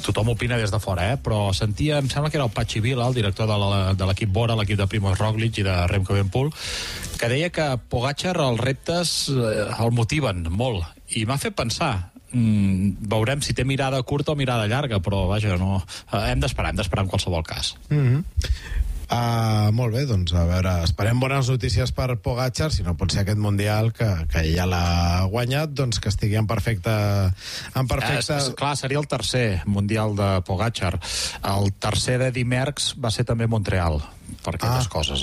tothom opina des de fora, però sentia, em sembla que era el Patxi Vila, el director de l'equip Bora, l'equip de Primož Roglič i de Remco Evenepoel, que deia que Pogačar els reptes el motiven molt, i m'ha fet pensar, veurem si té mirada curta o mirada llarga, però vaja, no, hem d'esperar en qualsevol cas. Molt bé, doncs a veure, esperem bones notícies per Pogačar, si no pot ser aquest Mundial que ja l'ha guanyat, doncs que estigui en perfecte... Clar, seria el tercer Mundial de Pogačar. El tercer d'Eddy Merckx va ser també Montreal, per aquestes coses,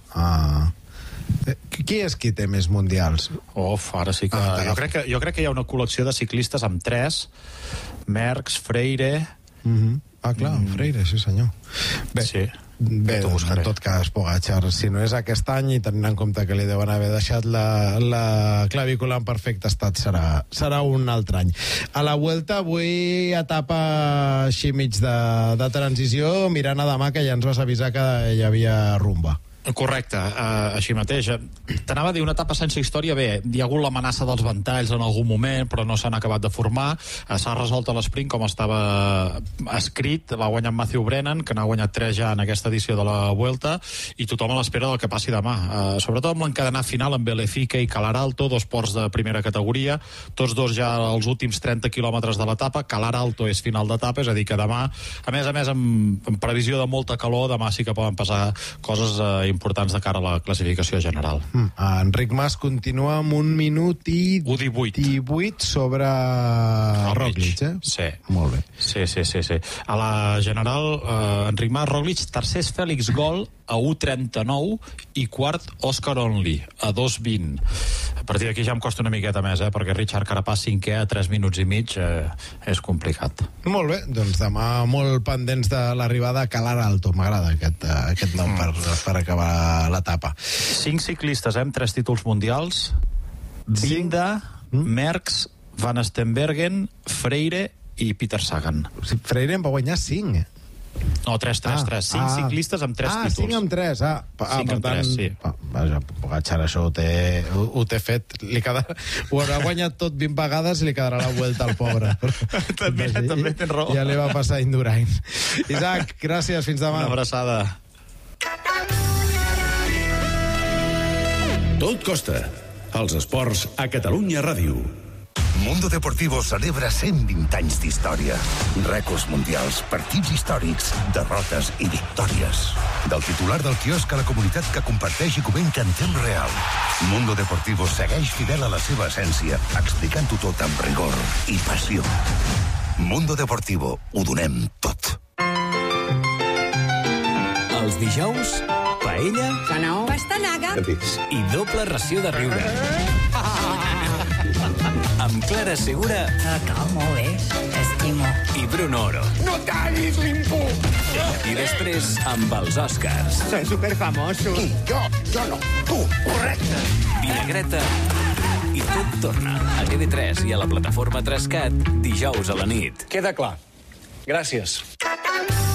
Qui és qui té més mundials? Ara sí que... Jo crec que hi ha una col·lecció de ciclistes amb 3, Merckx, Freire... Clar, Freire, sí senyor. Bé, doncs, en tot cas, Pogačar, si no és aquest any, i tenint en compte que li deuen haver deixat la clavícula en perfecte estat, serà un altre any. A la Vuelta, avui etapa així mig de transició, mirant a demà, que ja ens vas avisar que hi havia rumba. Correcte, així mateix. T'anava a dir una etapa sense història. Bé, hi ha hagut l'amenaça dels ventalls en algun moment, però no s'han acabat de formar. S'ha resolt a l'esprint com estava escrit. L'ha guanyat Matthew Brennan, que n'ha guanyat 3 ja en aquesta edició de la Vuelta, i tothom a l'espera del que passi demà. Sobretot amb l'encadenat final amb Belefica i Calaralto, dos ports de primera categoria, tots dos ja als últims 30 quilòmetres de l'etapa. Calaralto és final d'etapa, és a dir que demà, a més, amb previsió de molta calor, demà sí que poden passar coses importants de cara a la classificació general. Enric Mas continua amb 1 minut i 18 sobre Roglič, Sí. Molt bé. Sí. A la general, Enric Mas, Roglič, tercer és Fèlix Gol a 1.39 i quart Òscar Onlí a 2.20. A partir d'aquí ja em costa una miqueta més, perquè Richard Carapaz 5è a 3 minuts i mig és complicat. Molt bé, doncs demà molt pendents de l'arribada a Calaralto. M'agrada aquest nom per acabar l'etapa. 5 ciclistes amb 3 títols mundials: Vinda, Merckx, Van Stenbergen, Freire i Peter Sagan. Freire en va guanyar 5. No, 3. 5 ciclistes amb 3 títols. 5 amb 3. 5 amb 3, sí. Vaja, Pogačar això ho té fet. Ho haurà guanyat tot 20 vegades i li quedarà la Vuelta al pobre. També tens raó. Ja li va passar a Indurain. Isaac, gràcies, fins demà. Una abraçada. Tot costa. Els esports a Catalunya Ràdio. Mundo Deportivo celebra 120 anys d'història. Rècords mundials, partits històrics, derrotes i victòries. Del titular del quiosc a la comunitat que comparteix i comenta en temps real. Mundo Deportivo segueix fidel a la seva essència, explicant-ho tot amb rigor i passió. Mundo Deportivo, ho donem tot. Els dijous, paella, pastanaga i doble ració de riure. Amb Clara Segura. ¿Cómo ves? Estimo. I Bruno Oro. No tallis l'impuls! I després amb els Oscars. Soy superfamoso. Qui? Jo no. Tu, correcte. Vinagreta. I tot torna a TV3 i a la plataforma 3CAT dijous a la nit. Queda clar. Gràcies.